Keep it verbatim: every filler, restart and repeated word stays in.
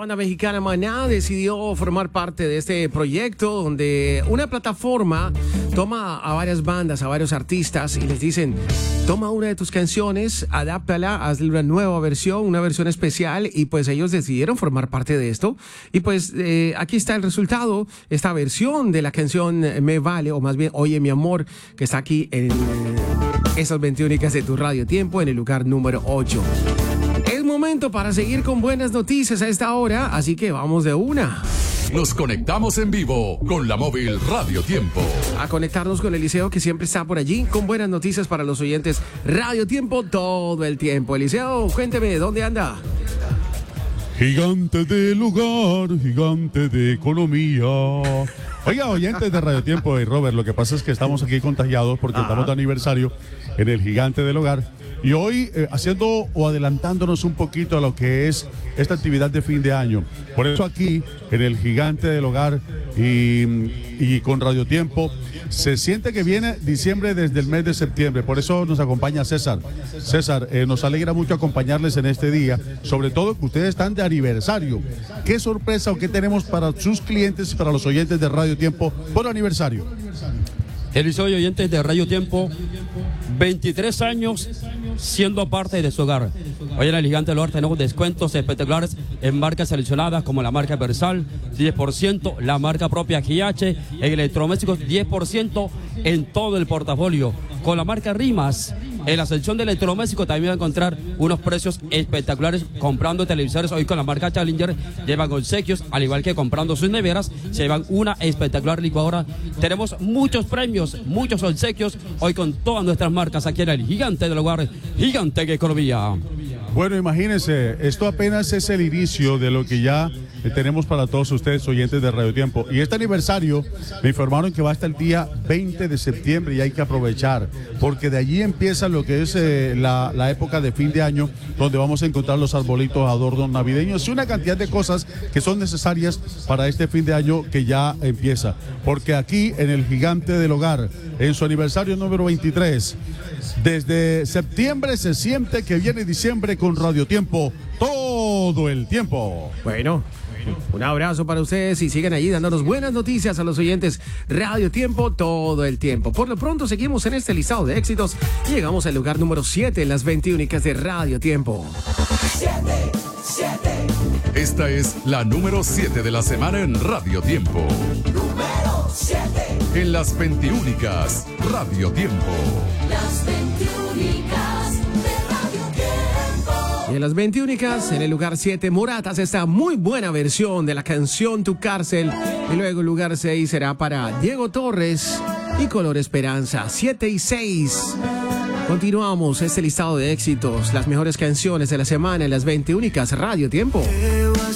banda mexicana Maná decidió formar parte de este proyecto donde una plataforma toma a varias bandas, a varios artistas y les dicen, toma una de tus canciones, adáptala, hazle una nueva versión, una versión especial, y pues ellos decidieron formar parte de esto. Y pues eh, aquí está el resultado, esta versión de la canción Me Vale, o más bien Oye Mi Amor, que está aquí en esas veintiúnicas de tu Radio Tiempo, en el lugar número ocho. Es momento para seguir con buenas noticias a esta hora, así que vamos de una. Nos conectamos en vivo con la móvil Radio Tiempo. A conectarnos con Eliseo, que siempre está por allí con buenas noticias para los oyentes. Radio Tiempo todo el tiempo. Eliseo, cuénteme, ¿dónde anda? Gigante del lugar, gigante de economía. Oiga, oyentes de Radio Tiempo y Robert, lo que pasa es que estamos aquí contagiados porque Ajá. estamos de aniversario en el Gigante del Hogar. Y hoy eh, haciendo o adelantándonos un poquito a lo que es esta actividad de fin de año. Por eso aquí, en el Gigante del Hogar y, y con Radio Tiempo, se siente que viene diciembre desde el mes de septiembre. Por eso nos acompaña César. César, eh, nos alegra mucho acompañarles en este día, sobre todo que ustedes están de aniversario. ¿Qué sorpresa o qué tenemos para sus clientes y para los oyentes de Radio Tiempo por aniversario? Eliseo y oyentes de Radio Tiempo, veintitrés años siendo parte de su hogar. Hoy en el Gigante del Hogar tenemos descuentos espectaculares en marcas seleccionadas como la marca Versal, diez por ciento, la marca propia G H, en electrodomésticos diez por ciento en todo el portafolio. Con la marca Rimas, en la sección de electrodomésticos también va a encontrar unos precios espectaculares comprando televisores. Hoy con la marca Challenger llevan obsequios, al igual que comprando sus neveras, se llevan una espectacular licuadora. Tenemos muchos premios, muchos obsequios, hoy con todas nuestras marcas aquí en el Gigante del Hogar, Gigante de Economía. Bueno, imagínense, esto apenas es el inicio de lo que ya tenemos para todos ustedes, oyentes de Radio Tiempo. Y este aniversario me informaron que va hasta el día veinte de septiembre y hay que aprovechar, porque de allí empieza lo que es eh, la, la época de fin de año, donde vamos a encontrar los arbolitos, adornos navideños y una cantidad de cosas que son necesarias para este fin de año que ya empieza. Porque aquí en el Gigante del Hogar, en su aniversario número veintitrés, desde septiembre se siente que viene diciembre con Radio Tiempo todo el tiempo. Bueno, un abrazo para ustedes y sigan allí dándonos buenas noticias a los oyentes. Radio Tiempo todo el tiempo. Por lo pronto seguimos en este listado de éxitos y llegamos al lugar número siete en las veintiúnicas de Radio Tiempo. siete, siete. Esta es la número siete de la semana en Radio Tiempo. Número siete. En las veintiúnicas Radio Tiempo. Las veintiúnicas de Radio Tiempo. Y en las veintiúnicas, en el lugar siete, Moratas, esta muy buena versión de la canción Tu Cárcel. Y luego el lugar seis será para Diego Torres y Color Esperanza, siete y seis. Continuamos este listado de éxitos, las mejores canciones de la semana en las veintiúnicas Radio Tiempo.